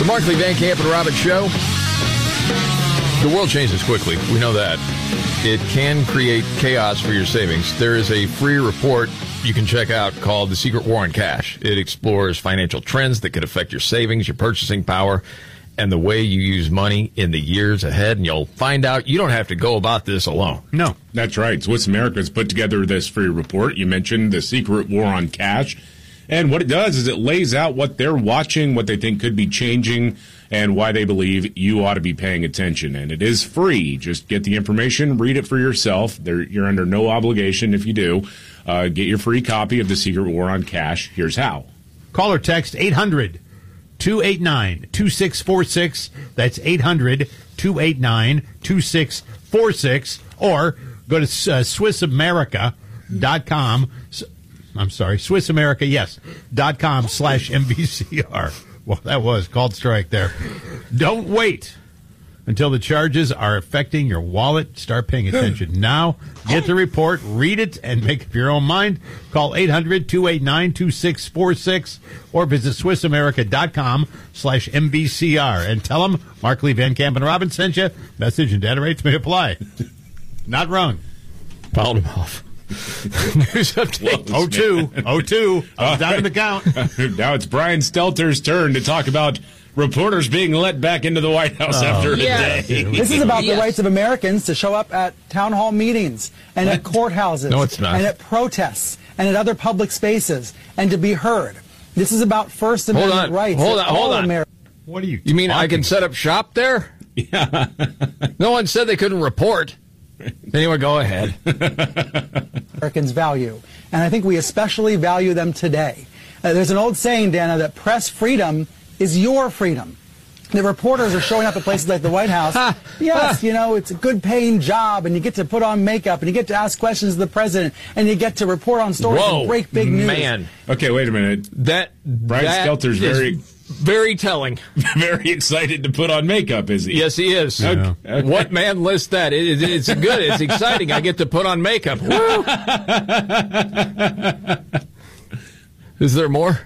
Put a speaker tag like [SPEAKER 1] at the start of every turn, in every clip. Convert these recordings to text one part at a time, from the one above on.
[SPEAKER 1] Markley, Van Camp, and Robbins Show. The world changes quickly. We know that. It can create chaos for your savings. There is a free report you can check out called The Secret War on Cash. It explores financial trends that could affect your savings, your purchasing power, and the way you use money in the years ahead. And you'll find out you don't have to go about this alone.
[SPEAKER 2] No, that's right. Swiss America has put together this free report. You mentioned The Secret War on Cash. And what it does is it lays out what they're watching, what they think could be changing, and why they believe you ought to be paying attention. And it is free. Just get the information, read it for yourself. You're under no obligation if you do. Get your free copy of The Secret War on Cash. Here's how.
[SPEAKER 3] Call or text 800-289-2646. That's 800-289-2646. Or go to SwissAmerica.com. I'm sorry, SwissAmerica, yes, .com/MVCR. Well, that was called strike there. Don't wait until the charges are affecting your wallet. Start paying attention now. Get the report, read it, and make up your own mind. Call 800-289-2646 or visit SwissAmerica.com/MVCR and tell them Mark Lee, Van Camp, and Robbins sent you. Message and data rates may apply. Not wrong.
[SPEAKER 1] Fouled him off. News update.
[SPEAKER 3] 0-2. I was down in the count.
[SPEAKER 2] Now it's Brian Stelter's turn to talk about reporters being let back into the White House after a day.
[SPEAKER 4] This is about the rights of Americans to show up at town hall meetings and at courthouses
[SPEAKER 1] No, it's not.
[SPEAKER 4] and at protests and at other public spaces and to be heard. This is about First Amendment rights.
[SPEAKER 1] Hold on.
[SPEAKER 3] What do you
[SPEAKER 1] mean I can set up shop there?
[SPEAKER 2] Yeah.
[SPEAKER 1] No one said they couldn't report. Anyway, go ahead.
[SPEAKER 4] Americans value, and I think we especially value them today. There's an old saying, Dana, that press freedom is your freedom. The reporters are showing up at places like the White House. Yes, you know, it's a good-paying job, and you get to put on makeup, and you get to ask questions of the president, and you get to report on stories and break big news.
[SPEAKER 1] Man.
[SPEAKER 2] Okay, wait a minute. Brian Stelter's
[SPEAKER 1] very telling.
[SPEAKER 2] Very excited to put on makeup, is he?
[SPEAKER 1] Yes, he is.
[SPEAKER 3] Yeah.
[SPEAKER 1] Okay. What man lists that? It's good. It's exciting. I get to put on makeup. Woo! Is there more?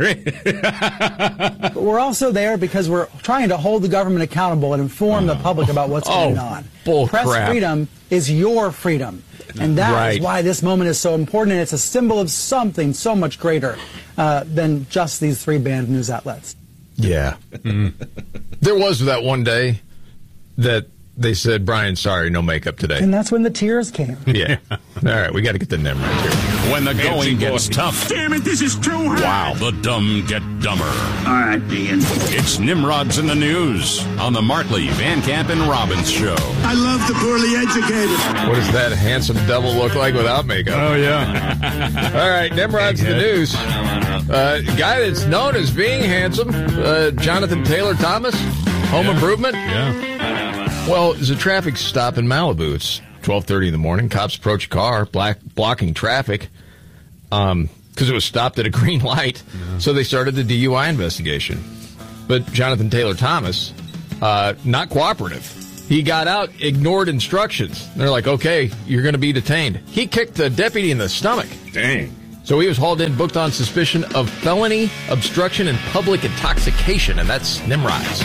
[SPEAKER 4] But we're also there because we're trying to hold the government accountable and inform the public about what's going on. Press freedom is your freedom. And that is why this moment is so important, and it's a symbol of something so much greater than just these three banned news outlets.
[SPEAKER 1] Yeah. There was that one day that they said, Brian, sorry, no makeup today.
[SPEAKER 4] And that's when the tears came.
[SPEAKER 1] Yeah. All right, we got to get the name right here.
[SPEAKER 5] When the going gets tough.
[SPEAKER 6] Damn it, this is too hard.
[SPEAKER 5] Wow. The dumb get dumber.
[SPEAKER 6] All right, Ian.
[SPEAKER 5] It's Nimrods in the News on the Markley, Van Camp, and Robbins Show.
[SPEAKER 6] I love the poorly educated.
[SPEAKER 1] What does that handsome devil look like without makeup?
[SPEAKER 3] Oh, yeah.
[SPEAKER 1] All right, Nimrod's in the News. Guy that's known as being handsome, Jonathan Taylor Thomas, Home Improvement.
[SPEAKER 3] Yeah.
[SPEAKER 1] Well, there's a traffic stop in Malibu. It's 12:30 in the morning. Cops approach a car, blocking traffic because it was stopped at a green light. Yeah. So they started the DUI investigation. But Jonathan Taylor Thomas, not cooperative. He got out, ignored instructions. They're like, okay, you're going to be detained. He kicked the deputy in the stomach.
[SPEAKER 2] Dang.
[SPEAKER 1] So he was hauled in, booked on suspicion of felony obstruction and public intoxication, and that's Nimrod's.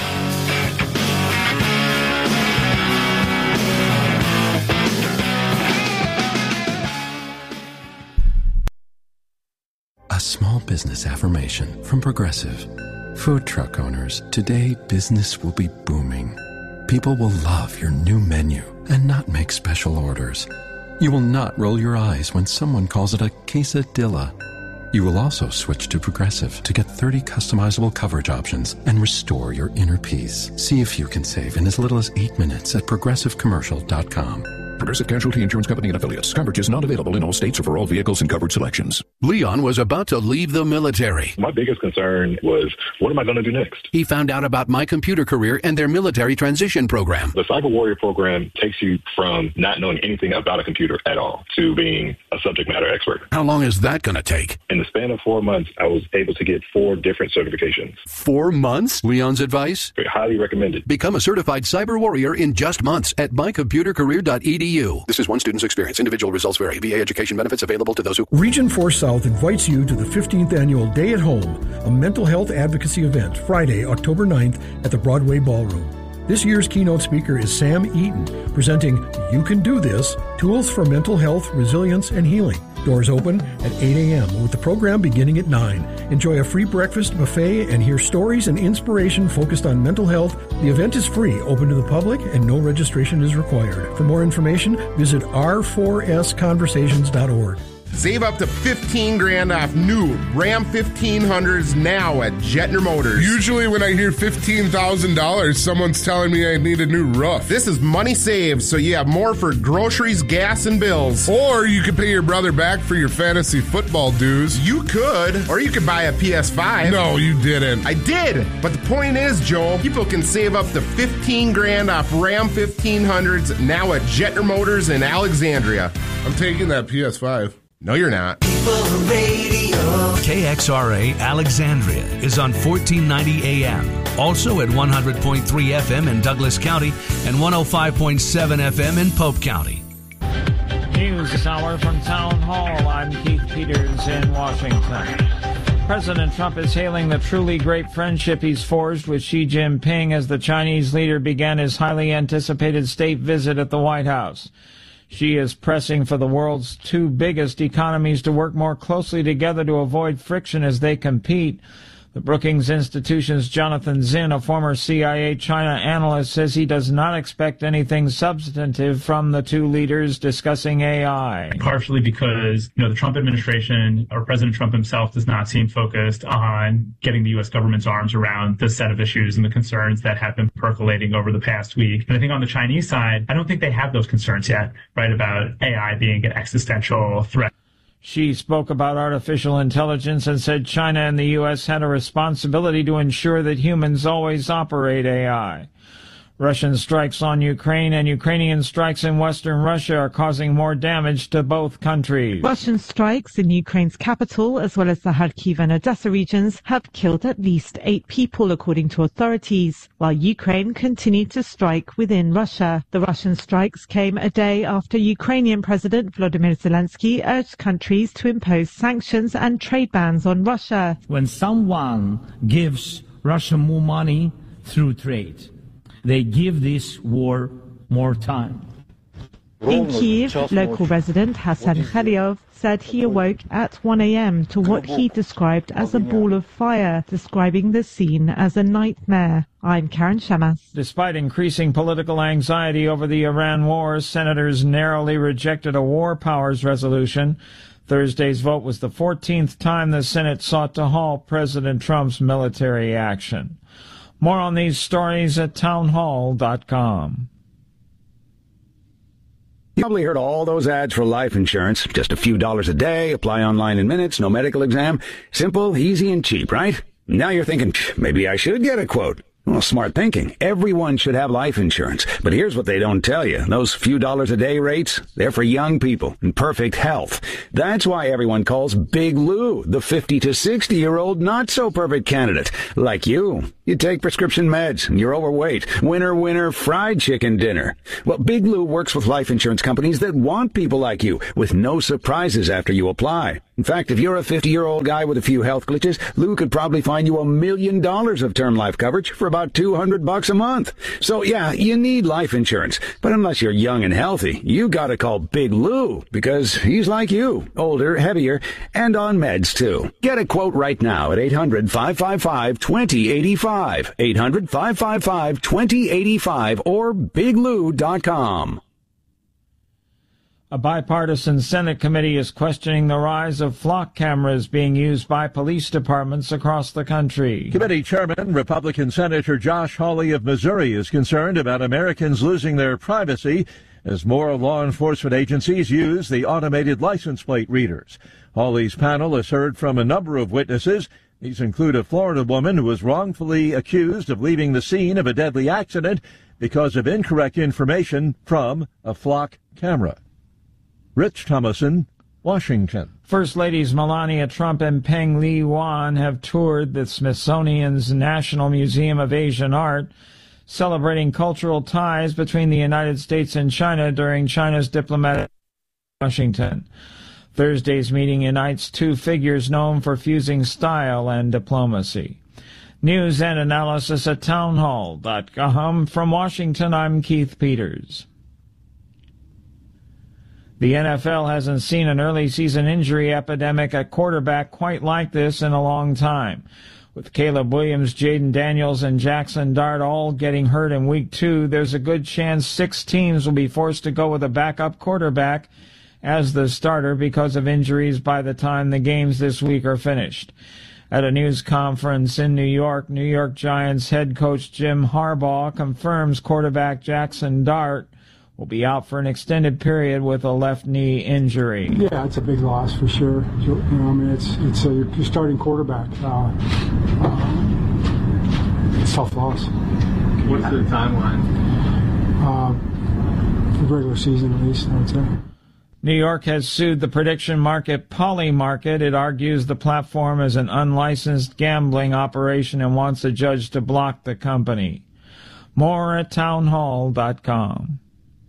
[SPEAKER 7] A small business affirmation from Progressive. Food truck owners, today business will be booming. People will love your new menu and not make special orders. You will not roll your eyes when someone calls it a quesadilla. You will also switch to Progressive to get 30 customizable coverage options and restore your inner peace. See if you can save in as little as 8 minutes at ProgressiveCommercial.com.
[SPEAKER 8] Progressive Casualty Insurance Company and Affiliates. Coverage is not available in all states or for all vehicles and covered selections.
[SPEAKER 9] Leon was about to leave the military.
[SPEAKER 10] My biggest concern was, what am I going to do next?
[SPEAKER 9] He found out about My Computer Career and their military transition program.
[SPEAKER 10] The Cyber Warrior program takes you from not knowing anything about a computer at all to being a subject matter expert.
[SPEAKER 9] How long is that going to take?
[SPEAKER 10] In the span of 4 months, I was able to get 4 different certifications.
[SPEAKER 9] 4 months? Leon's advice?
[SPEAKER 10] Highly recommended.
[SPEAKER 9] Become a certified cyber warrior in just months at mycomputercareer.edu. VA.edu.
[SPEAKER 8] This is one student's experience. Individual results vary. VA education benefits available to those who...
[SPEAKER 11] Region 4 South invites you to the 15th Annual Day at Home, a mental health advocacy event, Friday, October 9th at the Broadway Ballroom. This year's keynote speaker is Sam Eaton, presenting You Can Do This, Tools for Mental Health, Resilience, and Healing. Doors open at 8 a.m. with the program beginning at 9. Enjoy a free breakfast buffet and hear stories and inspiration focused on mental health. The event is free, open to the public, and no registration is required. For more information, visit r4sconversations.org.
[SPEAKER 12] Save up to $15,000 off new Ram 1500s now at Jetner Motors.
[SPEAKER 13] Usually when I hear $15,000, someone's telling me I need a new roof.
[SPEAKER 12] This is money saved, so you have more for groceries, gas, and bills.
[SPEAKER 13] Or you could pay your brother back for your fantasy football dues.
[SPEAKER 12] You could. Or you could buy a PS5.
[SPEAKER 13] No, you didn't.
[SPEAKER 12] I did. But the point is, Joe, people can save up to $15,000 off Ram 1500s now at Jetner Motors in Alexandria.
[SPEAKER 13] I'm taking that PS5.
[SPEAKER 12] No, you're not.
[SPEAKER 14] KXRA Alexandria is on 1490 AM. Also at 100.3 FM in Douglas County and 105.7 FM in Pope County.
[SPEAKER 15] News this hour from Town Hall. I'm Keith Peters in Washington. President Trump is hailing the truly great friendship he's forged with Xi Jinping as the Chinese leader began his highly anticipated state visit at the White House. Xi is pressing for the world's two biggest economies to work more closely together to avoid friction as they compete. The Brookings Institution's Jonathan Zinn, a former CIA China analyst, says he does not expect anything substantive from the two leaders discussing AI.
[SPEAKER 16] Partially because, the Trump administration or President Trump himself does not seem focused on getting the U.S. government's arms around the set of issues and the concerns that have been percolating over the past week. And I think on the Chinese side, I don't think they have those concerns yet, right, about AI being an existential threat.
[SPEAKER 15] She spoke about artificial intelligence and said China and the U.S. had a responsibility to ensure that humans always operate AI. Russian strikes on Ukraine and Ukrainian strikes in western Russia are causing more damage to both countries.
[SPEAKER 17] Russian strikes in Ukraine's capital, as well as the Kharkiv and Odessa regions, have killed at least 8 people, according to authorities, while Ukraine continued to strike within Russia. The Russian strikes came a day after Ukrainian President Volodymyr Zelensky urged countries to impose sanctions and trade bans on Russia.
[SPEAKER 18] When someone gives Russia more money through trade, they give this war more time.
[SPEAKER 17] In Kyiv, local resident Hassan Khaliov said he awoke at 1 a.m. to what he described as a ball of fire, describing the scene as a nightmare. I'm Karen Shamas.
[SPEAKER 15] Despite increasing political anxiety over the Iran war, senators narrowly rejected a war powers resolution. Thursday's vote was the 14th time the Senate sought to halt President Trump's military action. More on these stories at townhall.com.
[SPEAKER 19] You probably heard all those ads for life insurance. Just a few dollars a day, apply online in minutes, no medical exam. Simple, easy, and cheap, right? Now you're thinking, maybe I should get a quote. Well, smart thinking. Everyone should have life insurance. But here's what they don't tell you. Those few dollars a day rates, they're for young people in perfect health. That's why everyone calls Big Lou the 50 to 60-year-old not-so-perfect candidate. Like you. You take prescription meds, and you're overweight. Winner, fried chicken dinner. Well, Big Lou works with life insurance companies that want people like you, with no surprises after you apply. In fact, if you're a 50-year-old guy with a few health glitches, Lou could probably find you $1 million of term life coverage for about $200 a month. So, yeah, you need life insurance. But unless you're young and healthy, you gotta call Big Lou, because he's like you, older, heavier, and on meds, too. Get a quote right now at 800-555-2085. 800-555-2085 or biglou.com.
[SPEAKER 15] A bipartisan Senate committee is questioning the rise of flock cameras being used by police departments across the country.
[SPEAKER 20] Committee Chairman, Republican Senator Josh Hawley of Missouri, is concerned about Americans losing their privacy as more law enforcement agencies use the automated license plate readers. Hawley's panel has heard from a number of witnesses. These include a Florida woman who was wrongfully accused of leaving the scene of a deadly accident because of incorrect information from a flock camera. Rich Thomason, Washington.
[SPEAKER 15] First Ladies Melania Trump and Peng Liyuan have toured the Smithsonian's National Museum of Asian Art. celebrating cultural ties between the United States and China during China's diplomatic Washington. Thursday's meeting unites two figures known for fusing style and diplomacy. News and analysis at townhall.com. From Washington, I'm Keith Peters. The NFL hasn't seen an early season injury epidemic at quarterback quite like this in a long time. With Caleb Williams, Jaden Daniels, and Jackson Dart all getting hurt in Week 2, there's a good chance 6 teams will be forced to go with a backup quarterback as the starter because of injuries by the time the games this week are finished. At a news conference in New York Giants head coach Jim Harbaugh confirms quarterback Jackson Dart will be out for an extended period with a left knee injury.
[SPEAKER 21] Yeah, it's a big loss for sure. It's your starting quarterback. It's a tough loss.
[SPEAKER 22] What's the timeline?
[SPEAKER 21] For regular season, at least, I would say.
[SPEAKER 15] New York has sued the prediction market Polymarket. It argues the platform is an unlicensed gambling operation and wants a judge to block the company. More at townhall.com.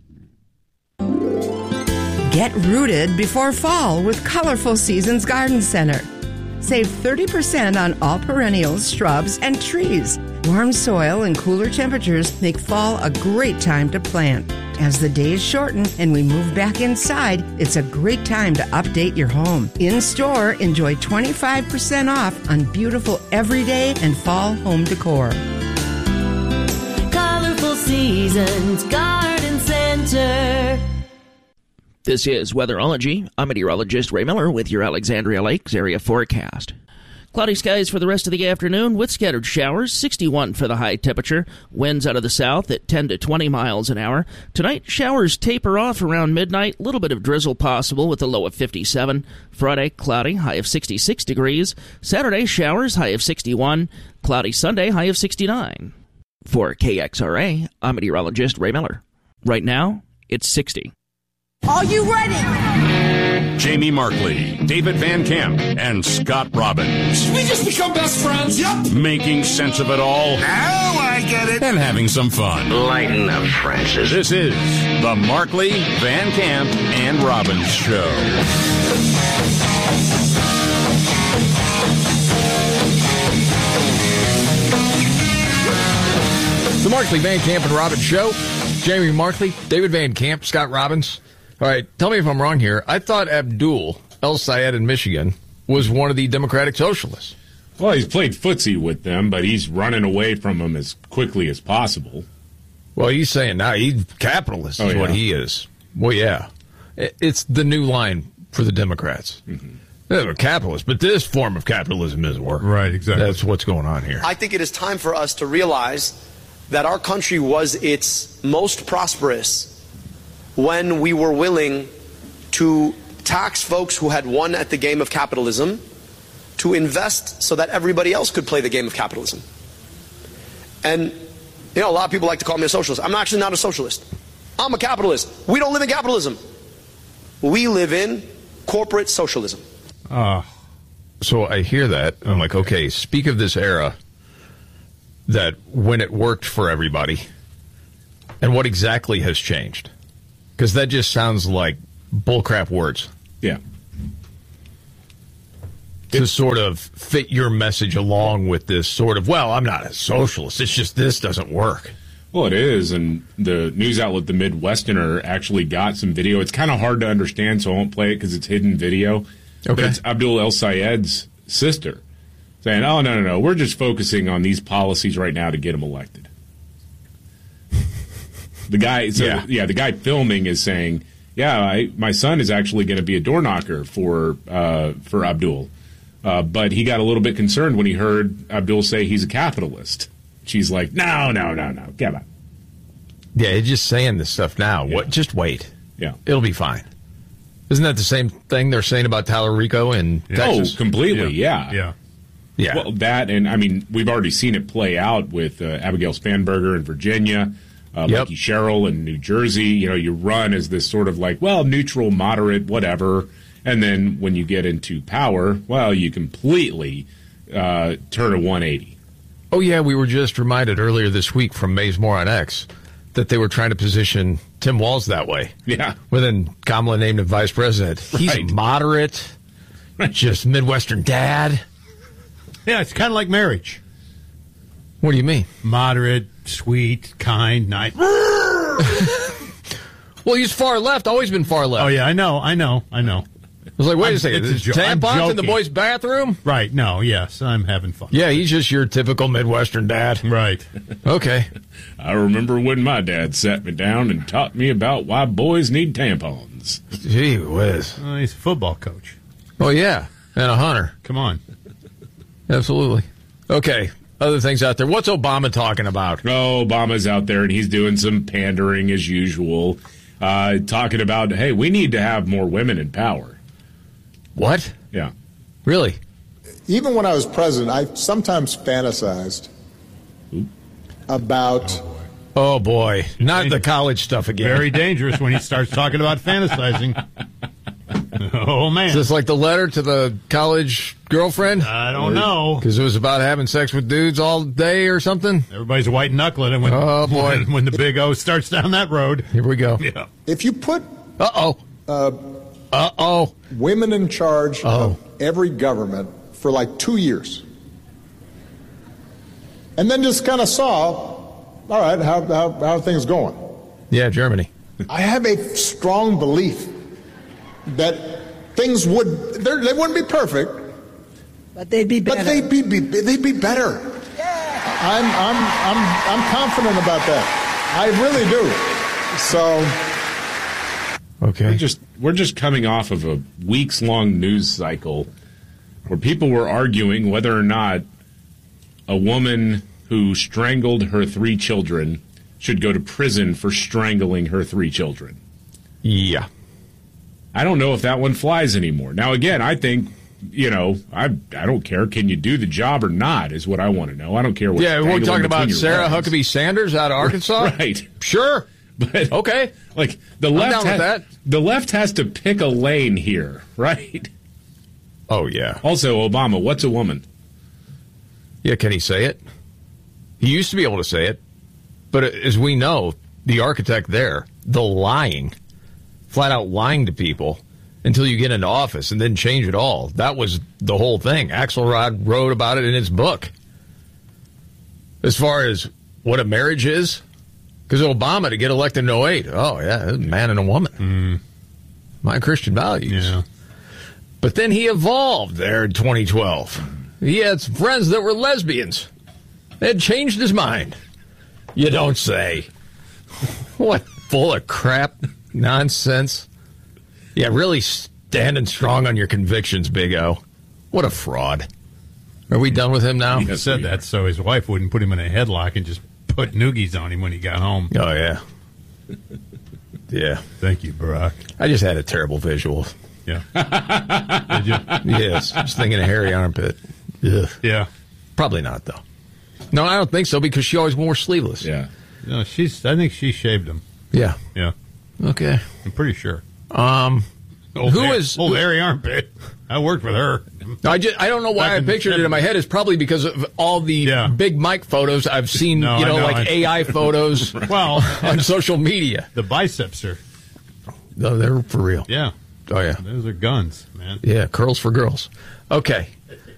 [SPEAKER 23] Get rooted before fall with Colorful Seasons Garden Center. Save 30% on all perennials, shrubs, and trees. Warm soil and cooler temperatures make fall a great time to plant. As the days shorten and we move back inside, it's a great time to update your home. In-store, enjoy 25% off on beautiful everyday and fall home decor.
[SPEAKER 24] Colorful Seasons Garden Center.
[SPEAKER 25] This is Weatherology. I'm meteorologist Ray Miller with your Alexandria Lakes area forecast. Cloudy skies for the rest of the afternoon with scattered showers, 61 for the high temperature. Winds out of the south at 10 to 20 miles an hour. Tonight, showers taper off around midnight. A little bit of drizzle possible with a low of 57. Friday, cloudy, high of 66 degrees. Saturday, showers, high of 61. Cloudy Sunday, high of 69. For KXRA, I'm meteorologist Ray Miller. Right now, it's 60.
[SPEAKER 24] Are you ready?
[SPEAKER 5] Jamie Markley, David Van Camp, and Scott Robbins.
[SPEAKER 6] Did we just become best friends? Yep.
[SPEAKER 5] Making sense of it all.
[SPEAKER 6] Now I get it.
[SPEAKER 5] And having some fun.
[SPEAKER 6] Lighten up, Francis.
[SPEAKER 5] This is the Markley, Van Camp, and Robbins Show.
[SPEAKER 1] The Markley, Van Camp, and Robbins Show. Jamie Markley, David Van Camp, Scott Robbins. All right, tell me if I'm wrong here. I thought Abdul El-Sayed in Michigan was one of the Democratic Socialists.
[SPEAKER 2] Well, he's played footsie with them, but he's running away from them as quickly as possible.
[SPEAKER 1] Well, he's saying now he's capitalist is what he is. Well, yeah. It's the new line for the Democrats. Mm-hmm. They're capitalists, but this form of capitalism isn't working.
[SPEAKER 3] Right, exactly.
[SPEAKER 1] That's what's going on here.
[SPEAKER 26] I think it is time for us to realize that our country was its most prosperous when we were willing to tax folks who had won at the game of capitalism to invest so that everybody else could play the game of capitalism. And, you know, a lot of people like to call me a socialist. I'm actually not a socialist. I'm a capitalist. We don't live in capitalism. We live in corporate socialism.
[SPEAKER 1] So I hear that, and I'm like, okay, speak of this era that when it worked for everybody, and what exactly has changed? Because that just sounds like bullcrap words.
[SPEAKER 2] Yeah.
[SPEAKER 1] To sort of fit your message along with this sort of, well, I'm not a socialist. It's just this doesn't work.
[SPEAKER 2] Well, it is, and the news outlet The Midwesterner actually got some video. It's kind of hard to understand, so I won't play it because it's hidden video. Okay. But it's Abdul El-Sayed's sister saying, oh, no, we're just focusing on these policies right now to get him elected. The guy, the guy filming is saying, my son is actually going to be a door knocker for Abdul. But he got a little bit concerned when he heard Abdul say he's a capitalist. She's like, no, come on.
[SPEAKER 1] Yeah, he's just saying this stuff now. Yeah. Just wait.
[SPEAKER 2] Yeah.
[SPEAKER 1] It'll be fine. Isn't that the same thing they're saying about Tyler Rico in Texas?
[SPEAKER 2] Oh, completely, yeah. Well, that, and I mean, we've already seen it play out with Abigail Spanberger in Virginia, Mikey Sherrill in New Jersey. You know, you run as this sort of like, well, neutral, moderate, whatever. And then when you get into power, well, you completely turn a 180.
[SPEAKER 1] Oh, yeah, we were just reminded earlier this week from Mays More on X that they were trying to position Tim Walz that way.
[SPEAKER 2] Yeah.
[SPEAKER 1] Well, then Kamala named him vice president. He's
[SPEAKER 2] Right.
[SPEAKER 1] moderate, just Midwestern dad.
[SPEAKER 3] Yeah, it's kind of like marriage.
[SPEAKER 1] What do you mean?
[SPEAKER 3] Moderate, sweet, kind, nice.
[SPEAKER 1] Well, he's far left, always been far left.
[SPEAKER 3] Oh, yeah, I know. I
[SPEAKER 1] was like, wait a second,
[SPEAKER 3] it's a
[SPEAKER 1] tampons in the
[SPEAKER 3] joking.
[SPEAKER 1] boys' bathroom?
[SPEAKER 3] Right, no, yes, I'm having fun.
[SPEAKER 1] Yeah, he's just your typical Midwestern dad.
[SPEAKER 3] Right.
[SPEAKER 1] Okay.
[SPEAKER 2] I remember when my dad sat me down and taught me about why boys need tampons.
[SPEAKER 1] Gee whiz.
[SPEAKER 3] He's a football coach.
[SPEAKER 1] Oh, yeah, and a hunter.
[SPEAKER 3] Come on.
[SPEAKER 1] Absolutely. Okay, other things out there. What's Obama talking about?
[SPEAKER 2] Oh, Obama's out there, and he's doing some pandering as usual, talking about, hey, we need to have more women in power.
[SPEAKER 1] What?
[SPEAKER 2] Yeah.
[SPEAKER 1] Really?
[SPEAKER 4] Even when I was president, I sometimes fantasized about...
[SPEAKER 1] Oh, boy. Not the college stuff again.
[SPEAKER 3] Very dangerous when he starts talking about fantasizing. Oh, man.
[SPEAKER 1] Is this like the letter to the college girlfriend?
[SPEAKER 3] I don't know.
[SPEAKER 1] Because it was about having sex with dudes all day or something?
[SPEAKER 3] Everybody's white knuckling it when,
[SPEAKER 1] oh, boy.
[SPEAKER 3] when the big O starts down that road.
[SPEAKER 1] Here we go.
[SPEAKER 3] Yeah.
[SPEAKER 4] If you put...
[SPEAKER 1] Uh-oh.
[SPEAKER 4] Women in charge of every government for like 2 years. And then just kind of saw, all right, how are things going?
[SPEAKER 1] Yeah, Germany.
[SPEAKER 4] I have a strong belief that things they wouldn't be perfect,
[SPEAKER 24] but they'd be better.
[SPEAKER 4] But they'd be better. I'm confident about that. I really do. So.
[SPEAKER 1] Okay.
[SPEAKER 2] We're just coming off of a weeks-long news cycle where people were arguing whether or not a woman who strangled her 3 children should go to prison for strangling her 3 children.
[SPEAKER 1] Yeah.
[SPEAKER 2] I don't know if that one flies anymore. Now, again, I think, I don't care. Can you do the job or not is what I want to know. I don't care what.
[SPEAKER 1] Yeah, we're talking about Sarah Huckabee Sanders out of Arkansas?
[SPEAKER 2] Right.
[SPEAKER 1] Sure.
[SPEAKER 2] But
[SPEAKER 1] okay.
[SPEAKER 2] Like the left has to pick a lane here, right?
[SPEAKER 1] Oh, yeah.
[SPEAKER 2] Also, Obama, what's a woman?
[SPEAKER 1] Yeah, can he say it? He used to be able to say it. But as we know, the architect there, the lying, flat out lying to people until you get into office and then change it all. That was the whole thing. Axelrod wrote about it in his book. As far as what a marriage is, because Obama, to get elected in 08, oh, yeah, a man and a woman. My Christian values.
[SPEAKER 3] Yeah.
[SPEAKER 1] But then he evolved there in 2012. He had some friends that were lesbians. They had changed his mind. You don't say. What full of crap nonsense. Yeah, really standing strong on your convictions, Big O. What a fraud. Are we done with him now?
[SPEAKER 3] He said that so his wife wouldn't put him in a headlock and just put noogies on him when he got home.
[SPEAKER 1] Oh, yeah. Yeah.
[SPEAKER 3] Thank you, Barack.
[SPEAKER 1] I just had a terrible visual.
[SPEAKER 3] Yeah. Did you?
[SPEAKER 1] Yes. Just thinking of hairy armpit. Ugh.
[SPEAKER 3] Yeah.
[SPEAKER 1] Probably not, though. No, I don't think so, because she always wore sleeveless.
[SPEAKER 2] Yeah.
[SPEAKER 3] No, I think she shaved him.
[SPEAKER 1] Yeah.
[SPEAKER 3] Yeah.
[SPEAKER 1] Okay.
[SPEAKER 3] I'm pretty sure.
[SPEAKER 1] Old
[SPEAKER 3] hairy armpit. I worked with her.
[SPEAKER 1] I don't know why I pictured it in my head. It's probably because of all the Big Mike photos I've seen, AI photos on social media.
[SPEAKER 3] The biceps are.
[SPEAKER 1] No, they're for real.
[SPEAKER 3] Yeah.
[SPEAKER 1] Oh, yeah.
[SPEAKER 3] Those are guns, man.
[SPEAKER 1] Yeah, curls for girls. Okay.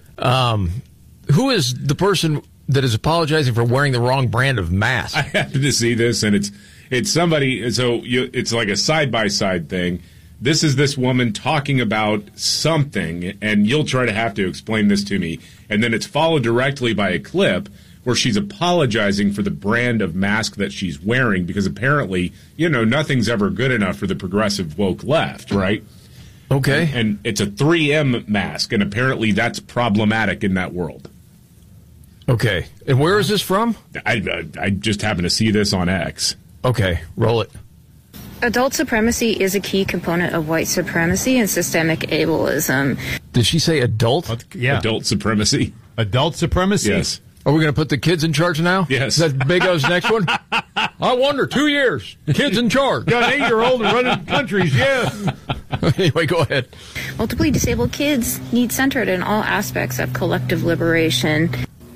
[SPEAKER 1] Who is the person that is apologizing for wearing the wrong brand of mask?
[SPEAKER 2] I happened to see this, and it's somebody, so it's like a side-by-side thing. This is this woman talking about something, and you'll try to have to explain this to me. And then it's followed directly by a clip where she's apologizing for the brand of mask that she's wearing, because apparently, nothing's ever good enough for the progressive woke left, right?
[SPEAKER 1] Okay.
[SPEAKER 2] And it's a 3M mask, and apparently that's problematic in that world.
[SPEAKER 1] Okay. And where is this from?
[SPEAKER 2] I just happened to see this on X.
[SPEAKER 1] Okay. Roll it.
[SPEAKER 7] Adult supremacy is a key component of white supremacy and systemic ableism.
[SPEAKER 1] Did she say adult?
[SPEAKER 3] Yeah.
[SPEAKER 2] Adult supremacy.
[SPEAKER 3] Adult supremacy?
[SPEAKER 2] Yes.
[SPEAKER 1] Are we going to put the kids in charge now?
[SPEAKER 2] Yes.
[SPEAKER 1] Is that Big O's next one? I wonder, 2 years. Kids in charge.
[SPEAKER 3] Got an 8-year-old and running countries, yeah.
[SPEAKER 1] Anyway, go ahead.
[SPEAKER 7] Multiply disabled kids need centered in all aspects of collective liberation.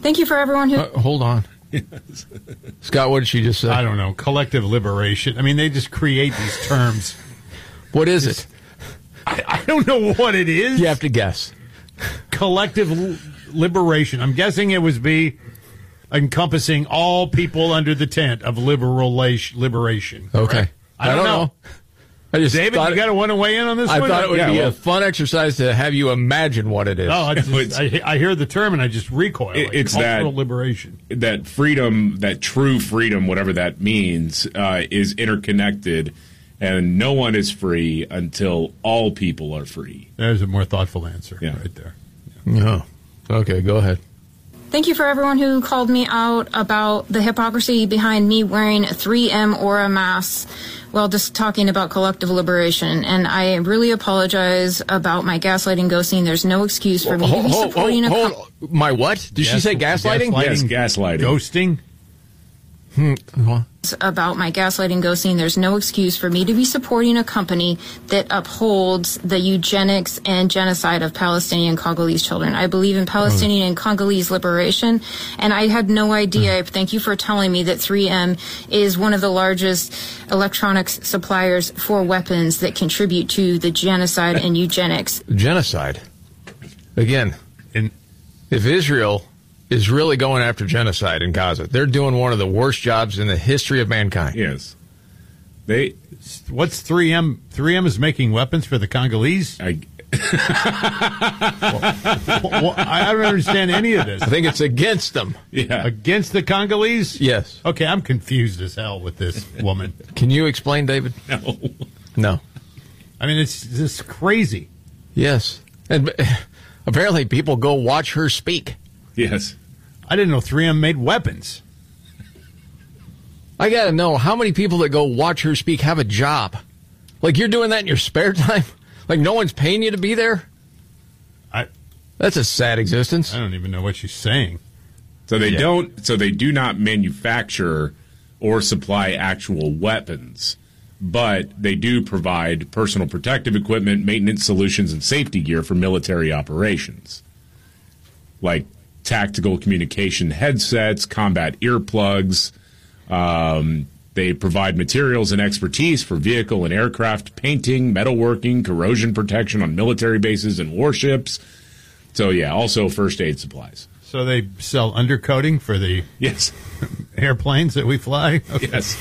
[SPEAKER 7] Thank you for everyone who...
[SPEAKER 1] Hold on. Scott, what did she just say?
[SPEAKER 3] I don't know. Collective liberation. I mean, they just create these terms.
[SPEAKER 1] What is it?
[SPEAKER 3] I don't know what it is.
[SPEAKER 1] You have to guess.
[SPEAKER 3] Collective liberation. I'm guessing it was encompassing all people under the tent of liberation.
[SPEAKER 1] Okay.
[SPEAKER 3] Right? I don't know. David, you got to want to weigh in on this one?
[SPEAKER 1] I thought it would be a fun exercise to have you imagine what it is.
[SPEAKER 3] No, I hear the term and I just recoil.
[SPEAKER 2] It's
[SPEAKER 3] cultural
[SPEAKER 2] that
[SPEAKER 3] liberation.
[SPEAKER 2] That freedom, that true freedom, whatever that means, is interconnected, and no one is free until all people are free.
[SPEAKER 3] There's a more thoughtful answer right there.
[SPEAKER 1] Yeah. Okay, go ahead.
[SPEAKER 7] Thank you for everyone who called me out about the hypocrisy behind me wearing a 3M Aura mask while just talking about collective liberation. And I really apologize about my gaslighting ghosting. There's no excuse for me to be supporting
[SPEAKER 1] my what? Did she say gaslighting?
[SPEAKER 2] Yes, gaslighting.
[SPEAKER 3] Ghosting?
[SPEAKER 7] About my gaslighting ghosting. There's no excuse for me to be supporting a company that upholds the eugenics and genocide of Palestinian and Congolese children. I believe in Palestinian and Congolese liberation, and I had no idea. Thank you for telling me that 3M is one of the largest electronics suppliers for weapons that contribute to the genocide and eugenics.
[SPEAKER 1] Genocide? Again, if Israel is really going after genocide in Gaza, they're doing one of the worst jobs in the history of mankind.
[SPEAKER 2] Yes.
[SPEAKER 3] What's 3M? 3M is making weapons for the Congolese? I don't understand any of this.
[SPEAKER 1] I think it's against them.
[SPEAKER 2] Yeah.
[SPEAKER 3] Against the Congolese?
[SPEAKER 1] Yes.
[SPEAKER 3] Okay, I'm confused as hell with this woman.
[SPEAKER 1] Can you explain, David? No.
[SPEAKER 3] I mean, it's just crazy.
[SPEAKER 1] Yes. And apparently people go watch her speak.
[SPEAKER 2] Yes.
[SPEAKER 3] I didn't know 3M made weapons.
[SPEAKER 1] I got to know how many people that go watch her speak have a job. Like, you're doing that in your spare time? Like, no one's paying you to be there? That's a sad existence.
[SPEAKER 3] I don't even know what she's saying.
[SPEAKER 2] So they do not manufacture or supply actual weapons, but they do provide personal protective equipment, maintenance solutions, and safety gear for military operations. Like tactical communication headsets, combat earplugs. They provide materials and expertise for vehicle and aircraft painting, metalworking, corrosion protection on military bases and warships. So, yeah, also first aid supplies.
[SPEAKER 3] So they sell undercoating for the airplanes that we fly? Okay.
[SPEAKER 2] Yes.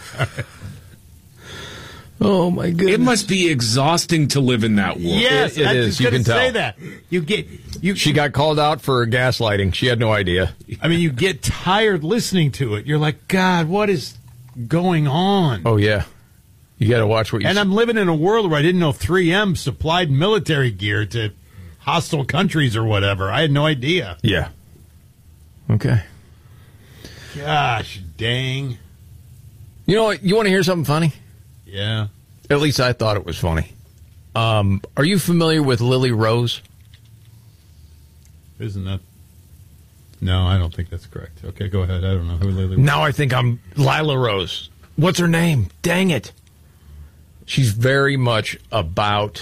[SPEAKER 1] Oh, my goodness.
[SPEAKER 2] It must be exhausting to live in that world.
[SPEAKER 3] Yes,
[SPEAKER 1] it is. You can tell.
[SPEAKER 3] Say that.
[SPEAKER 1] She got called out for gaslighting. She had no idea.
[SPEAKER 3] I mean, you get tired listening to it. You're like, God, what is going on?
[SPEAKER 1] Oh, yeah. You got to watch what you
[SPEAKER 3] And I'm living in a world where I didn't know 3M supplied military gear to hostile countries or whatever. I had no idea.
[SPEAKER 1] Yeah. Okay.
[SPEAKER 3] Gosh, dang.
[SPEAKER 1] You know what? You want to hear something funny?
[SPEAKER 3] Yeah.
[SPEAKER 1] At least I thought it was funny. Are you familiar with Lily Rose?
[SPEAKER 3] Isn't that? No, I don't think that's correct. Okay, go ahead. I don't know who Lily Rose.
[SPEAKER 1] Now I think I'm Lila Rose. What's her name? Dang it. She's very much about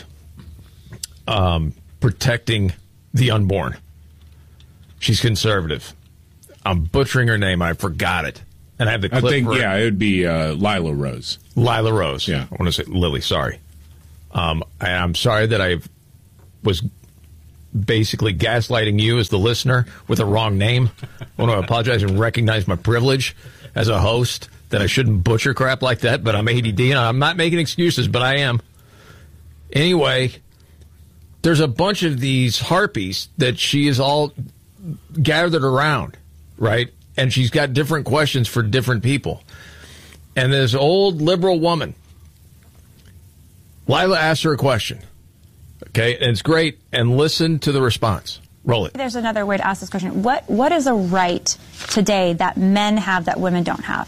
[SPEAKER 1] protecting the unborn. She's conservative. I'm butchering her name. I forgot it. And I have the clip.
[SPEAKER 2] I think, it would be Lila Rose.
[SPEAKER 1] Lila Rose.
[SPEAKER 2] Yeah.
[SPEAKER 1] I want to say Lily, sorry. I'm sorry that I was basically gaslighting you as the listener with a wrong name. I want to apologize and recognize my privilege as a host that I shouldn't butcher crap like that, but I'm ADD and I'm not making excuses, but I am. Anyway, there's a bunch of these harpies that she is all gathered around, right? And she's got different questions for different people. And this old liberal woman, Lila asked her a question. Okay, and it's great. And listen to the response. Roll it.
[SPEAKER 8] There's another way to ask this question. What is a right today that men have that women don't have?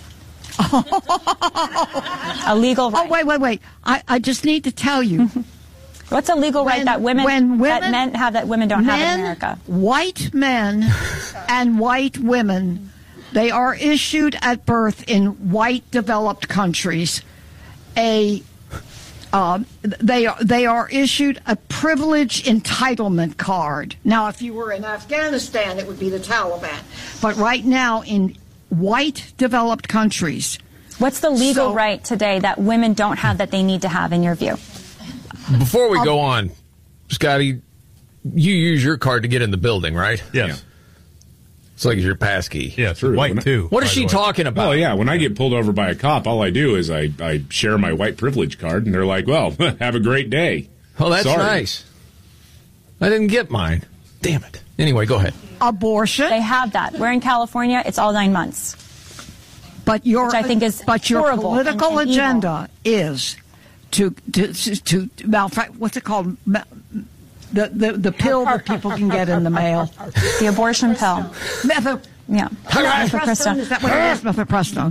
[SPEAKER 8] A legal right.
[SPEAKER 9] Oh, wait. I just need to tell you.
[SPEAKER 8] What's a legal right that that men have that women don't have in America?
[SPEAKER 9] White men and white women, they are issued at birth in white developed countries a They are issued a privilege entitlement card. Now, if you were in Afghanistan, it would be the Taliban. But right now, in white developed countries,
[SPEAKER 8] what's the legal right today that women don't have that they need to have, in your view?
[SPEAKER 1] Before we go on, Scotty, you use your card to get in the building, right?
[SPEAKER 3] Yes.
[SPEAKER 1] Yeah. It's like your pass key.
[SPEAKER 3] Yeah, it's white too.
[SPEAKER 1] What is she talking about?
[SPEAKER 2] Oh, yeah. When I get pulled over by a cop, all I do is I share my white privilege card, and they're like, well, have a great day.
[SPEAKER 1] Oh, that's
[SPEAKER 2] Sorry.
[SPEAKER 1] nice. I didn't get mine. Damn it. Anyway, go ahead.
[SPEAKER 9] Abortion.
[SPEAKER 8] They have that. We're in California. It's all 9 months.
[SPEAKER 9] But which
[SPEAKER 8] I think is
[SPEAKER 9] your
[SPEAKER 8] horrible
[SPEAKER 9] political
[SPEAKER 8] and
[SPEAKER 9] agenda is to what's it called? The pill that people can get in the mail.
[SPEAKER 8] The abortion pill.
[SPEAKER 9] Mifepristone. Is that what it is? Mifepristone.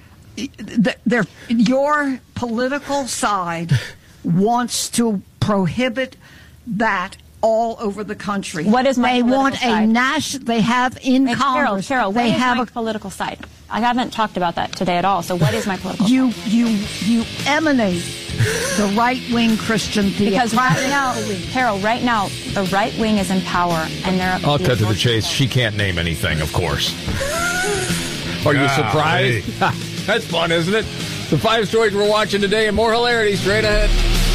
[SPEAKER 9] Your political side wants to prohibit that all over the country.
[SPEAKER 8] What is my
[SPEAKER 9] they
[SPEAKER 8] political
[SPEAKER 9] want
[SPEAKER 8] side?
[SPEAKER 9] A national. They have in Congress.
[SPEAKER 8] Carol,
[SPEAKER 9] they
[SPEAKER 8] what is
[SPEAKER 9] have
[SPEAKER 8] my
[SPEAKER 9] a
[SPEAKER 8] political side? I haven't talked about that today at all. So what is my political side?
[SPEAKER 9] You emanate the right-wing Christian theocracy.
[SPEAKER 8] Because right now, Carol, right now, the right wing is in power, and they're.
[SPEAKER 1] I'll cut to the chase. She can't name anything, of course. Are you surprised? That's fun, isn't it? The 5 stories we're watching today and more hilarity straight ahead.